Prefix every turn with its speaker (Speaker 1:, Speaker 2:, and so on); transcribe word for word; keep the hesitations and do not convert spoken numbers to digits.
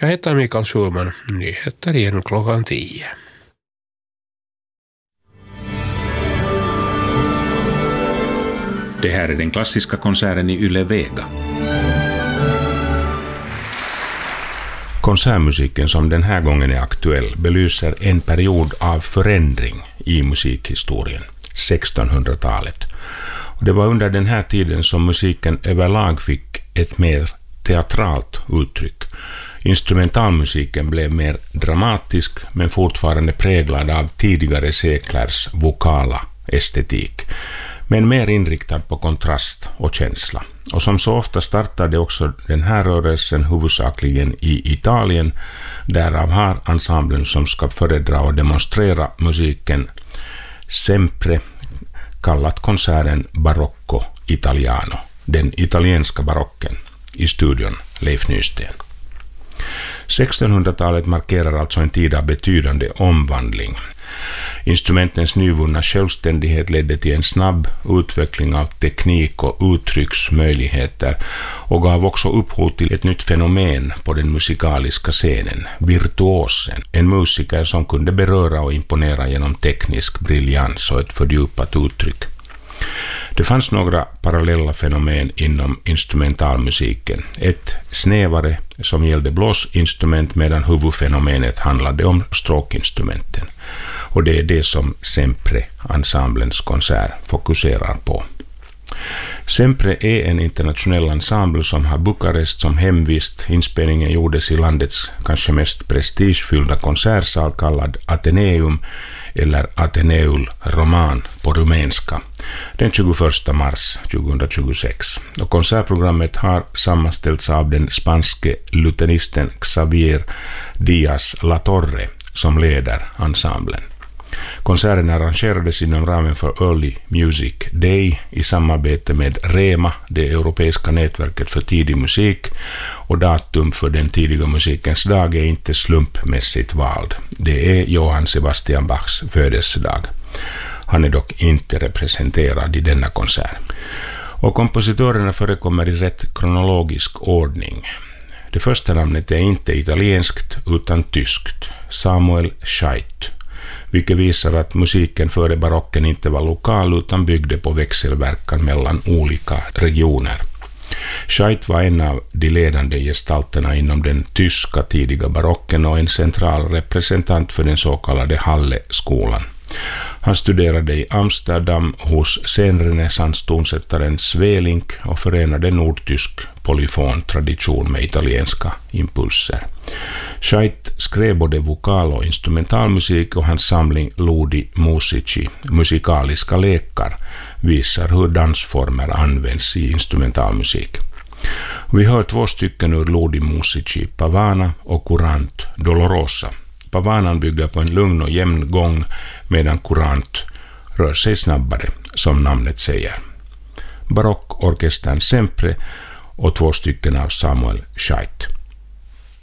Speaker 1: Jag heter Mikael Schulman, nyheter igen klockan tio.
Speaker 2: Det här är den klassiska konserten i Yle Vega. Konsertmusiken som den här gången är aktuell belyser en period av förändring i musikhistorien, sextonhundratalet. Och det var under den här tiden som musiken överlag fick ett mer teatralt uttryck. Instrumentalmusiken blev mer dramatisk men fortfarande präglad av tidigare seklers vokala estetik, men mer inriktad på kontrast och känsla. Och som så ofta startade också den här rörelsen huvudsakligen i Italien, därav har ensemblen som ska föredra och demonstrera musiken Sempre kallat konserten Barocco Italiano, den italienska barocken, i studion Leif Nysten. sextonhundratalet markerar alltså en tid av betydande omvandling. Instrumentens nyvunna självständighet ledde till en snabb utveckling av teknik och uttrycksmöjligheter och gav också upphov till ett nytt fenomen på den musikaliska scenen, virtuosen, en musiker som kunde beröra och imponera genom teknisk briljans och ett fördjupat uttryck. Det fanns några parallella fenomen inom instrumentalmusiken. Ett snävare som gällde blåsinstrument medan huvudfenomenet handlade om stråkinstrumenten. Och det är det som Sempre-ensemblens konsert fokuserar på. Sempre är en internationell ensemble som har Bukarest som hemvist. Inspelningen gjordes i landets kanske mest prestigefyllda konsertsal kallad Atheneum eller Atheneul Roman på rumänska den tjugoförsta mars tjugohundratjugosex. Och konsertprogrammet har sammanställts av den spanske lutenisten Xavier Díaz Latorre som leder ensemblen. Konserten arrangerades inom ramen för Early Music Day i samarbete med REMA, det europeiska nätverket för tidig musik, och datum för den tidiga musikens dag är inte slumpmässigt vald. Det är Johann Sebastian Bachs födelsedag. Han är dock inte representerad i denna konsert. Och kompositörerna förekommer i rätt kronologisk ordning. Det första namnet är inte italienskt utan tyskt, Samuel Scheidt, vilket visar att musiken före barocken inte var lokal utan byggde på växelverkan mellan olika regioner. Scheidt var en av de ledande gestalterna inom den tyska tidiga barocken och en central representant för den så kallade Halle-skolan. Han studerade i Amsterdam hos senrenässans-tonsättaren Svelink och förenade nordtysk polyfon-tradition med italienska impulser. Scheidt skrev både vokal- och instrumentalmusik och hans samling Ludi Musici, musikaliska lekar, visar hur dansformer används i instrumentalmusik. Vi hör två stycken ur Ludi Musici, Pavana och Courant Dolorosa. Pavanan bygger på en lugn och jämn gång medan Courant rör sig snabbare, som namnet säger. Barockorkestern Sempre och två stycken av Samuel Scheidt.